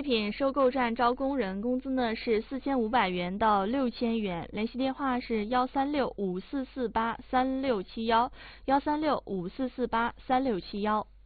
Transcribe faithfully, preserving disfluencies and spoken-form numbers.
废品收购站招工人，工资呢是四千五百元到六千元，联系电话是幺三六五四四八三六七幺，幺三六五四四八三六七幺。